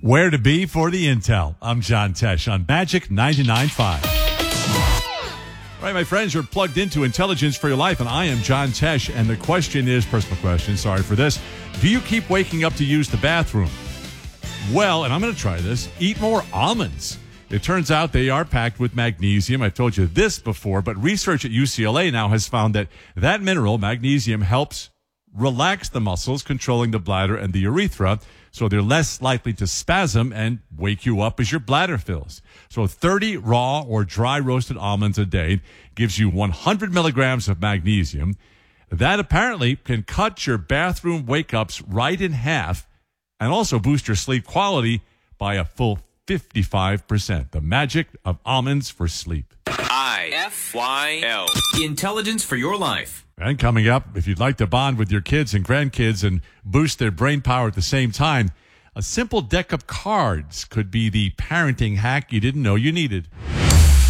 Where to be for the intel. I'm John Tesh on Magic 99.5. All right, my friends, you're plugged into Intelligence for Your Life, and I am John Tesh. And the question is, personal question, sorry for this. Do you keep waking up to use the bathroom? Well, and I'm going to try this, eat more almonds. It turns out they are packed with magnesium. I've told you this before, but research at UCLA now has found that mineral, magnesium, helps relax the muscles controlling the bladder and the urethra, so they're less likely to spasm and wake you up as your bladder fills. So 30 raw or dry roasted almonds a day gives you 100 milligrams of magnesium. That apparently can cut your bathroom wake-ups right in half and also boost your sleep quality by a full 55%. The magic of almonds for sleep. IFYL. Intelligence for Your Life. And coming up, if you'd like to bond with your kids and grandkids and boost their brain power at the same time, a simple deck of cards could be the parenting hack you didn't know you needed.